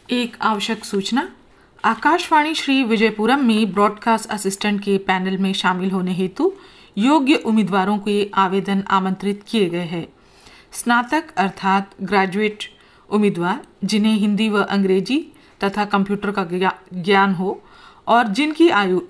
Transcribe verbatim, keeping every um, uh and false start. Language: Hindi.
एक आवश्यक सूचना। आकाशवाणी श्री विजयपुरम में ब्रॉडकास्ट असिस्टेंट के पैनल में शामिल होने हेतु योग्य उम्मीदवारों के आवेदन आमंत्रित किए गए हैं। स्नातक अर्थात ग्रेजुएट उम्मीदवार जिन्हें हिंदी व अंग्रेजी तथा कंप्यूटर का ज्ञान हो और जिनकी आयु